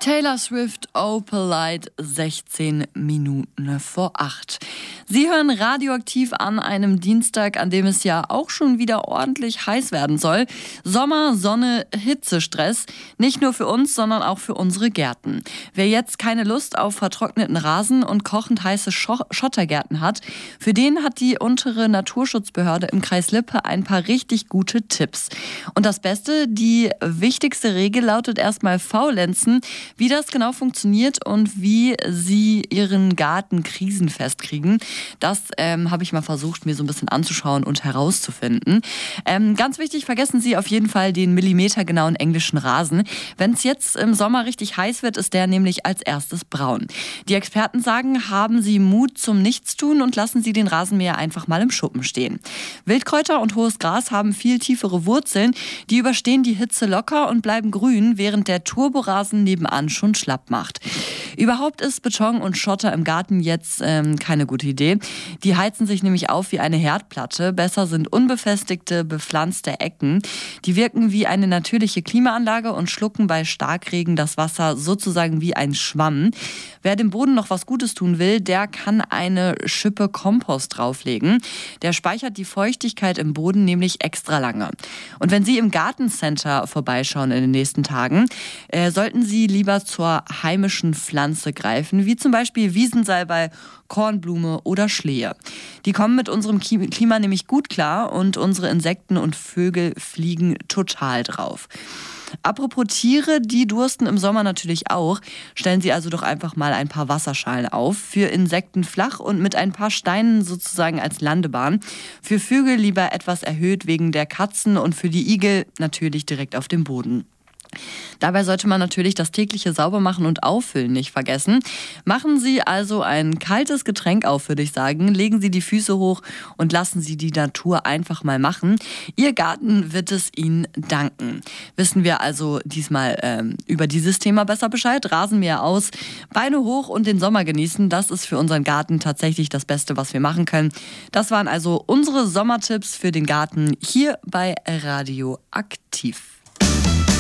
Taylor Swift, Oh Polite, 16 Minuten vor 8. Sie hören Radioaktiv an einem Dienstag, an dem es ja auch schon wieder ordentlich heiß werden soll. Sommer, Sonne, Hitzestress. Nicht nur für uns, sondern auch für unsere Gärten. Wer jetzt keine Lust auf vertrockneten Rasen und kochend heiße Schottergärten hat, für den hat die untere Naturschutzbehörde im Kreis Lippe ein paar richtig gute Tipps. Und das Beste, die wichtigste Regel lautet erstmal faulenzen. Wie das genau funktioniert und wie Sie Ihren Garten krisenfest kriegen, das habe ich mal versucht, mir so ein bisschen anzuschauen und herauszufinden. Ganz wichtig, vergessen Sie auf jeden Fall den millimetergenauen englischen Rasen. Wenn es jetzt im Sommer richtig heiß wird, ist der nämlich als erstes braun. Die Experten sagen, haben Sie Mut zum Nichtstun und lassen Sie den Rasenmäher einfach mal im Schuppen stehen. Wildkräuter und hohes Gras haben viel tiefere Wurzeln, die überstehen die Hitze locker und bleiben grün, während der Turborasen nebenan schon schlapp macht. Überhaupt ist Beton und Schotter im Garten jetzt keine gute Idee. Die heizen sich nämlich auf wie eine Herdplatte. Besser sind unbefestigte, bepflanzte Ecken. Die wirken wie eine natürliche Klimaanlage und schlucken bei Starkregen das Wasser sozusagen wie ein Schwamm. Wer dem Boden noch was Gutes tun will, der kann eine Schippe Kompost drauflegen. Der speichert die Feuchtigkeit im Boden nämlich extra lange. Und wenn Sie im Gartencenter vorbeischauen in den nächsten Tagen, sollten Sie lieber zur heimischen Pflanze greifen, wie zum Beispiel Wiesensalbei, Kornblume oder Schlehe. Die kommen mit unserem Klima nämlich gut klar und unsere Insekten und Vögel fliegen total drauf. Apropos Tiere, die dursten im Sommer natürlich auch. Stellen Sie also doch einfach mal ein paar Wasserschalen auf. Für Insekten flach und mit ein paar Steinen sozusagen als Landebahn. Für Vögel lieber etwas erhöht wegen der Katzen und für die Igel natürlich direkt auf dem Boden. Dabei sollte man natürlich das tägliche Saubermachen und Auffüllen nicht vergessen. Machen Sie also ein kaltes Getränk auf, würde ich sagen. Legen Sie die Füße hoch und lassen Sie die Natur einfach mal machen. Ihr Garten wird es Ihnen danken. Wissen wir also diesmal über dieses Thema besser Bescheid. Rasenmäher aus, Beine hoch und den Sommer genießen. Das ist für unseren Garten tatsächlich das Beste, was wir machen können. Das waren also unsere Sommertipps für den Garten hier bei Radio Aktiv.